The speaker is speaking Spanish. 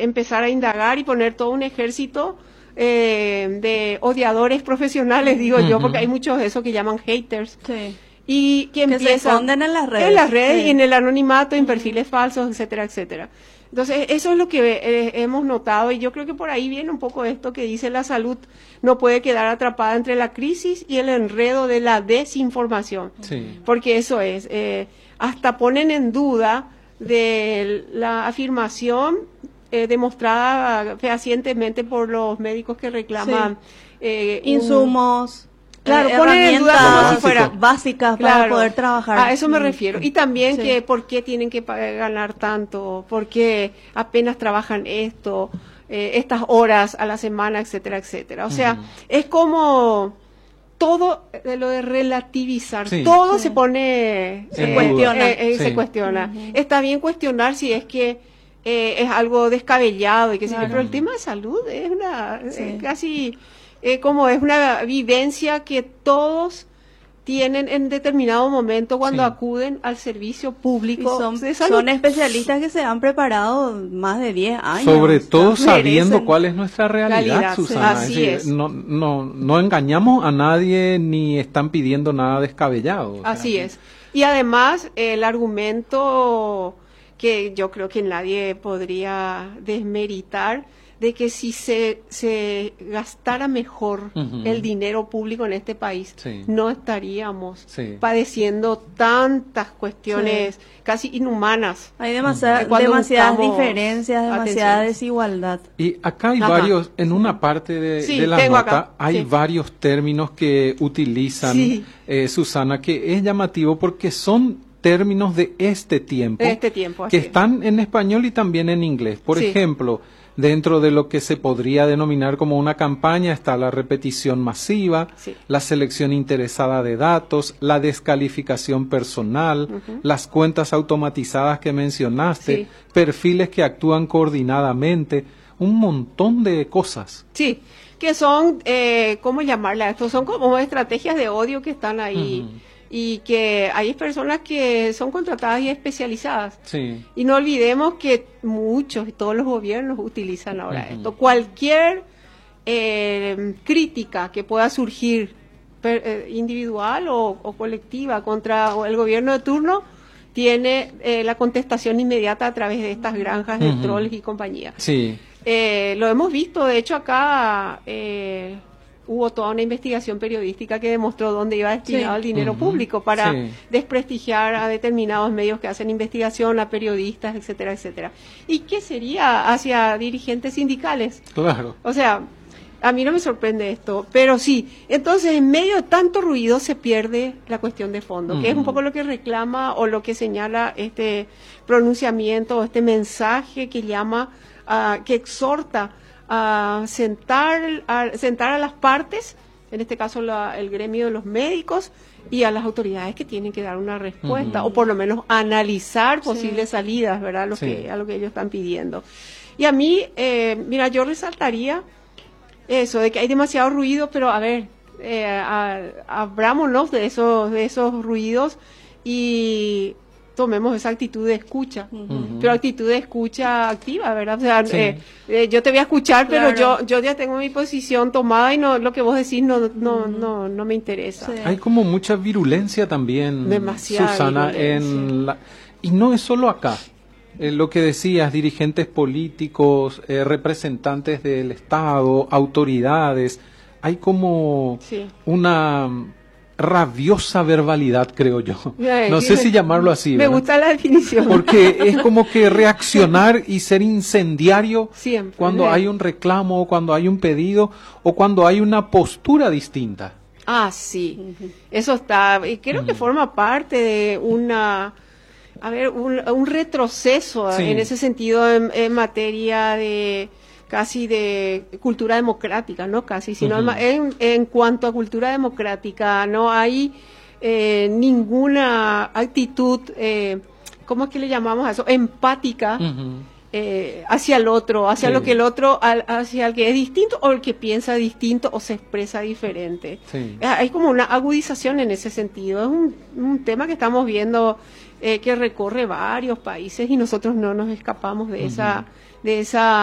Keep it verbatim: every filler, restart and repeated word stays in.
empezar a indagar y poner todo un ejército eh, de odiadores profesionales, digo uh-huh. yo, porque hay muchos de esos que llaman haters. Sí. Y que, que empiezan se esconden en las redes. En las redes sí. y en el anonimato, en perfiles falsos, etcétera, etcétera. Entonces, eso es lo que eh, hemos notado y yo creo que por ahí viene un poco esto que dice la salud no puede quedar atrapada entre la crisis y el enredo de la desinformación. Sí. Porque eso es, eh, hasta ponen en duda de la afirmación eh, demostrada fehacientemente por los médicos que reclaman sí. eh, insumos. Claro, eh, ponen en duda como si fuera básicas claro, para poder trabajar. A eso me refiero. Y también sí. que por qué tienen que ganar tanto, por qué apenas trabajan esto, eh, estas horas a la semana, etcétera, etcétera. O sea, uh-huh. es como todo de lo de relativizar, sí. todo sí. se pone, se eh, cuestiona. Eh, eh, sí. se cuestiona. Uh-huh. Está bien cuestionar si es que eh, es algo descabellado y que claro. sí, pero el tema de salud es una sí. eh, casi eh, como es una vivencia que todos tienen en determinado momento cuando sí. acuden al servicio público y son, de salud. Son especialistas que se han preparado más de diez años. Sobre todo sabiendo merecen cuál es nuestra realidad, realidad, Susana. sí. Así es decir, es. No, no, no engañamos a nadie ni están pidiendo nada descabellado. Así o sea, es. Y además el argumento que yo creo que nadie podría desmeritar de que si se, se gastara mejor uh-huh. el dinero público en este país, sí. no estaríamos sí. padeciendo tantas cuestiones sí. casi inhumanas. Hay demasiada, uh-huh. demasiadas diferencias, demasiada atención. desigualdad. Y acá hay Ajá. varios, en una parte de, sí, de la nota, acá. hay sí. varios términos que utilizan, sí. eh, Susana, que es llamativo porque son términos de este tiempo, de este tiempo que están en español y también en inglés. Por sí. ejemplo, dentro de lo que se podría denominar como una campaña está la repetición masiva, sí. la selección interesada de datos, la descalificación personal, uh-huh. las cuentas automatizadas que mencionaste, sí. perfiles que actúan coordinadamente, un montón de cosas. Sí, que son, eh, ¿cómo llamarla? Estos son como estrategias de odio que están ahí. Uh-huh. Y que hay personas que son contratadas y especializadas. Sí. Y no olvidemos que muchos y todos los gobiernos utilizan ahora uh-huh. esto. Cualquier eh, crítica que pueda surgir per, eh, individual o, o colectiva contra el gobierno de turno tiene eh, la contestación inmediata a través de estas granjas de uh-huh. trolls y compañía. Sí. Eh, lo hemos visto, de hecho acá... Eh, hubo toda una investigación periodística que demostró dónde iba destinado sí. el dinero uh-huh. público para sí. desprestigiar a determinados medios que hacen investigación, a periodistas, etcétera, etcétera. ¿Y qué sería hacia dirigentes sindicales? Claro. O sea, a mí no me sorprende esto, pero sí. Entonces, en medio de tanto ruido se pierde la cuestión de fondo, uh-huh. que es un poco lo que reclama o lo que señala este pronunciamiento o este mensaje que llama, uh, que exhorta a sentar a sentar a las partes, en este caso la, el gremio de los médicos y a las autoridades que tienen que dar una respuesta uh-huh. o por lo menos analizar posibles sí. salidas, ¿verdad? Lo sí. que, a lo que ellos están pidiendo. Y a mí, eh, mira, yo resaltaría eso, de que hay demasiado ruido, pero a ver, eh, a, abrámonos de esos, de esos ruidos y tomemos esa actitud de escucha, uh-huh. pero actitud de escucha activa, ¿verdad? O sea, sí. eh, eh, yo te voy a escuchar, claro. pero yo yo ya tengo mi posición tomada y no lo que vos decís no no uh-huh. no no me interesa. Sí. Hay como mucha virulencia también, demasiada Susana, virulencia. En la, y no es solo acá. Eh, lo que decías, dirigentes políticos, eh, representantes del Estado, autoridades, hay como sí. una rabiosa verbalidad, creo yo. No sí, sé me, si llamarlo así. Me ¿verdad? gusta la definición. Porque es como que reaccionar y ser incendiario siempre, cuando ¿eh? hay un reclamo, o cuando hay un pedido, o cuando hay una postura distinta. Ah, sí. Uh-huh. Eso está, y creo uh-huh. que forma parte de una, a ver, un, un retroceso sí. en ese sentido en, en materia de casi de cultura democrática, no casi, sino uh-huh. en, en cuanto a cultura democrática no hay eh, ninguna actitud, eh, ¿cómo es que le llamamos a eso? Empática uh-huh. eh, hacia el otro, hacia sí. lo que el otro, al, hacia el que es distinto o el que piensa distinto o se expresa diferente. Sí. Hay como una agudización en ese sentido, es un, un tema que estamos viendo eh, que recorre varios países y nosotros no nos escapamos de uh-huh. esa, de esa